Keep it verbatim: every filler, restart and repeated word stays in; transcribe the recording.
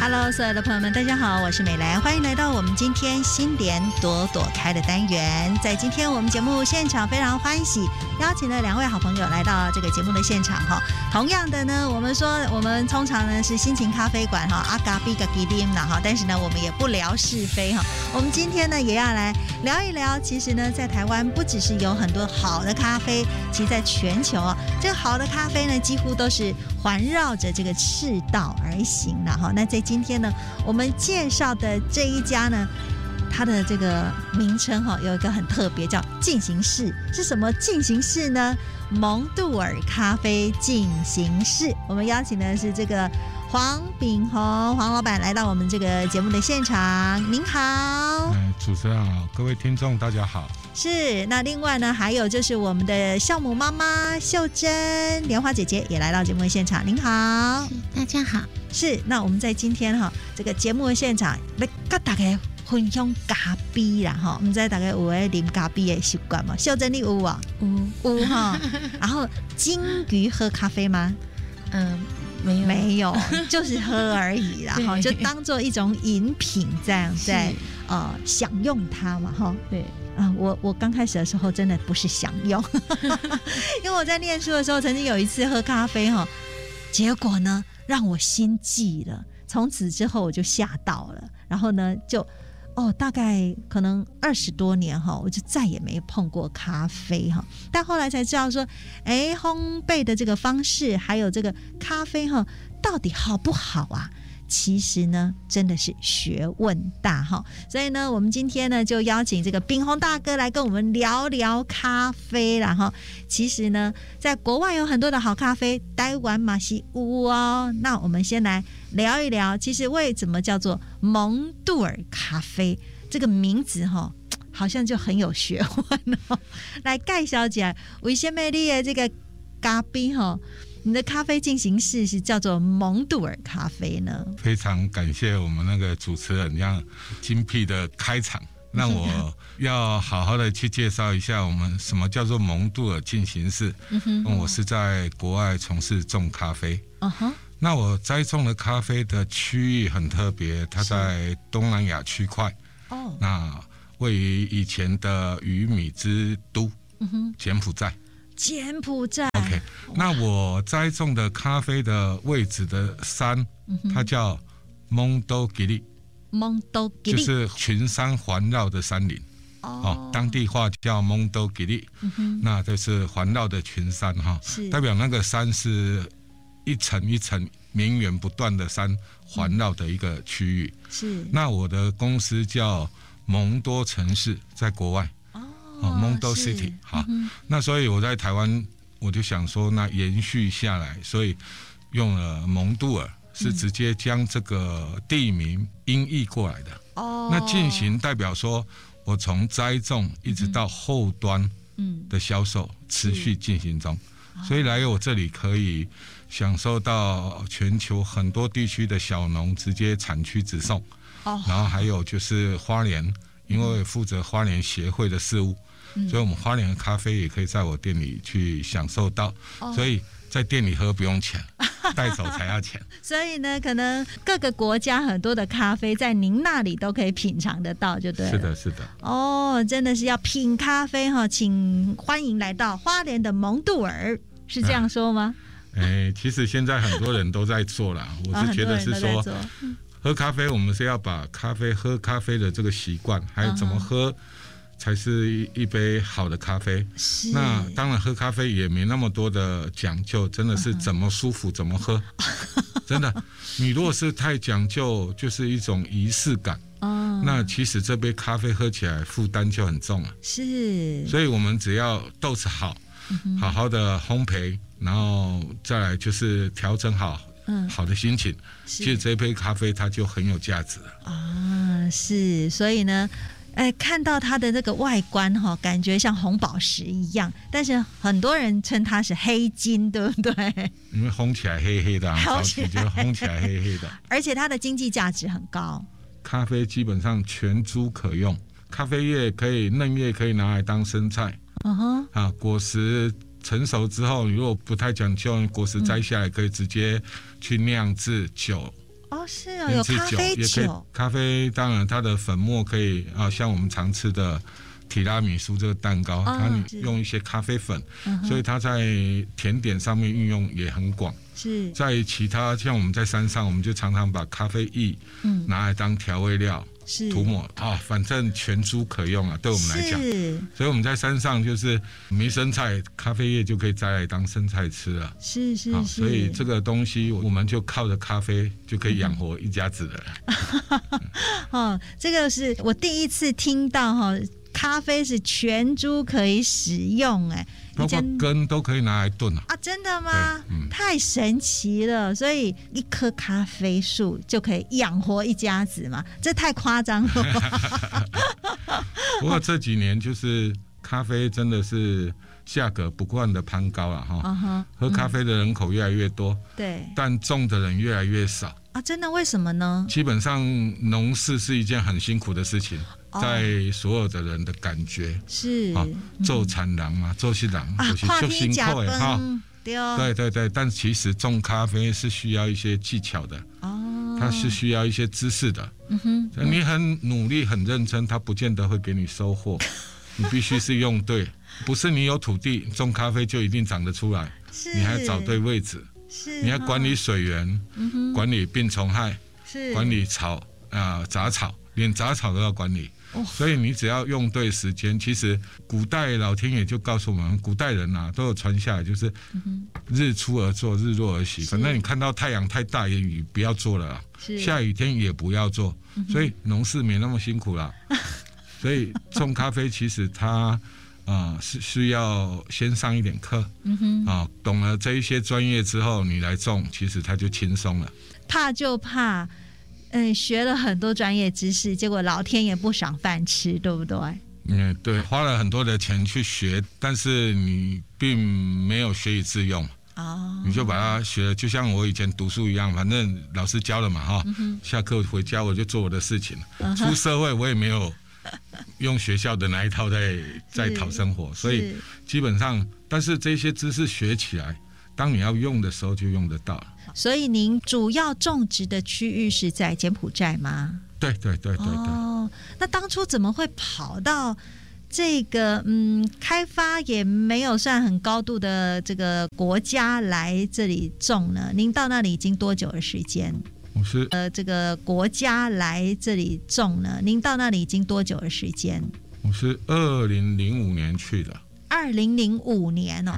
Hello， 所有的朋友们，大家好，我是美兰，欢迎来到我们今天新莲朵朵开的单元。在今天我们节目现场非常欢喜，邀请了两位好朋友来到这个节目的现场哈。同样的呢，我们说我们通常呢是心情咖啡馆哈，阿嘎比嘎吉丁啦哈，但是呢我们也不聊是非哈。我们今天呢也要来聊一聊，其实呢在台湾不只是有很多好的咖啡，其实在全球啊，这个好的咖啡呢几乎都是环绕着这个赤道而行了哈。那在今天呢，我们介绍的这一家呢，它的这个名称哈有一个很特别，叫进行式。是什么进行式呢？蒙杜尔咖啡进行式。我们邀请的是这个黄秉宏黄老板来到我们这个节目的现场。您好。 嗯，主持人好，各位听众大家好。 是，那另外呢，还有就是我们的酵母妈妈秀珍莲花姐姐也来到节目的现场。您好。 大家好。 是，那我们在今天哈这个节目的现场来跟大家分享咖啡啦哈，我们在大家有在啉咖啡的习惯吗？秀珍你有啊？有有哈。然后金鱼喝咖啡吗？ 嗯，没有没有，就是喝而已啦哈，就当做一种饮品这样在呃享用它嘛哈。 对。 啊、我我刚开始的时候真的不是享用，因为我在念书的时候曾经有一次喝咖啡哈，结果呢让我心悸了，从此之后我就吓到了，然后呢就哦大概可能二十多年哈，我就再也没碰过咖啡哈。但后来才知道说，哎，烘焙的这个方式还有这个咖啡哈，到底好不好啊？其实呢真的是学问大哈，所以呢我们今天呢就邀请这个秉宏大哥来跟我们聊聊咖啡啦哈。其实呢在国外有很多的好咖啡，台湾嘛是有哦。那我们先来聊一聊，其实为什么叫做蒙杜尔咖啡这个名字哈，好像就很有学问哦。来介绍一下为什么你的这个咖啡哈，你的咖啡进行式是叫做蒙杜尔咖啡呢？ 非常感谢我们那个主持人这样精辟的开场，让我要好好的去介绍一下我们什么叫做蒙杜尔进行式。嗯哼，我是在国外从事种咖啡。嗯哼，那我栽种的咖啡的区域很特别，它在东南亚区块。哦，那位于以前的鱼米之都，嗯哼，柬埔寨。 柬埔寨 OK， 那我栽种的咖啡的位置的山，嗯、它叫蒙多吉利， 蒙多吉利就是群山环绕的山林。哦，哦当地话叫蒙多吉利，嗯、那就是环绕的群山哈，代表那个山是一层一层绵延不断的山环绕的一个区域。是，那我的公司叫蒙多城市，在国外。哦 Mondo City 好、嗯，那所以我在台湾我就想说，那延续下来，所以用了蒙杜尔，是直接将这个地名音译过来的。哦，那进行代表说我从栽种一直到后端的销售持续进行中，所以来我这里可以享受到全球很多地区的小农直接产区直送，哦，然后还有就是花莲。因为负责花莲协会的事务，嗯、所以我们花莲的咖啡也可以在我店里去享受到，哦、所以在店里喝不用钱，带走才要钱。 所以呢，可能各个国家很多的咖啡在您那里都可以品尝得到，就对了。 是的，是的。 哦，真的是要品咖啡哈，请欢迎来到花莲的蒙杜尔，是这样说吗？ 哎、欸，其实现在很多人都在做啦，我是觉得是说。哦喝咖啡，我们是要把咖啡喝咖啡的这个习惯，还有怎么喝才是一杯好的咖啡。那当然，喝咖啡也没那么多的讲究，真的是怎么舒服怎么喝。真的，你如果是太讲究，就是一种仪式感。那其实这杯咖啡喝起来负担就很重了。是，所以我们只要豆子好，好好的烘焙，然后再来就是调整好。嗯，好的心情，其实这杯咖啡它就很有价值了啊。是，所以呢，哎，看到它的那个外观哈，感觉像红宝石一样，但是很多人称它是黑金，对不对？ 因为烘起来黑黑的，早期就烘起来黑黑的， 而且它的经济价值很高。 咖啡基本上全株可用，咖啡叶可以嫩叶可以拿来当生菜，嗯哼，啊，果实。成熟之后，你如果不太讲究，果实摘下来可以直接去酿制酒， 哦，是哦，有咖啡酒， 咖啡当然它的粉末可以啊，像我们常吃的提拉米苏这个蛋糕，哦、它用一些咖啡粉，所以它在甜点上面运用也很广。 是在其他像我们在山上，我们就常常把咖啡液拿来当调味料。是涂抹啊，反正全株可用啊，对我们来讲，所以我们在山上就是没生菜，咖啡叶就可以摘来当生菜吃了。 是是是， 所以这个东西我们就靠着咖啡就可以养活一家子的人。 嗯、哦，这个是我第一次听到哈，咖啡是全株可以使用哎。 包括根都可以拿来炖啊！ 啊，真的吗？嗯、太神奇了！所以一棵咖啡树就可以养活一家子嘛，这太夸张了。 不过这几年就是咖啡真的是价格不断的攀高了哈， uh-huh, 喝咖啡的人口越来越多，对、嗯，但种的人越来越少啊！真的？为什么呢？ 基本上农事是一件很辛苦的事情。在所有的人的感觉是啊，做产人嘛，做是人就是就辛苦的哈。对对对，但其实种咖啡是需要一些技巧的哦，它是需要一些知识的。嗯哼，你很努力很认真，它不见得会给你收获。你必须是用对，不是你有土地种咖啡就一定长得出来，你还要找对位置，是你要管理水源，嗯、管理病虫害，是管理草啊、呃、杂草，连杂草都要管理。所以你只要用对时间，其实古代老天爷就告诉我们，古代人啊都有传下来，就是日出而作，日落而息。反正你看到太阳太大也雨不要做了啦，下雨天也不要做，所以农事没那么辛苦啦。所以种咖啡其实它啊、呃、是需要先上一点课，啊、呃，懂了这一些专业之后，你来种，其实它就轻松了。 怕就怕。嗯，学了很多专业知识，结果老天爷不赏饭吃，对不对？ 嗯，对，花了很多的钱去学，但是你并没有学以致用哦，你就把它学了，就像我以前读书一样，反正老师教了嘛哈、嗯，下课回家我就做我的事情，嗯、出社会我也没有用学校的那一套在在讨生活，所以基本上，但是这些知识学起来，当你要用的时候就用得到了。 所以您主要种植的区域是在柬埔寨吗？ 对对对对对。 哦，那当初怎么会跑到这个嗯开发也没有算很高度的这个国家来这里种呢？您到那里已经多久的时间？ 我是呃这个国家来这里种呢？您到那里已经多久的时间？ 我是二零零五年去的。 二零零五年哦。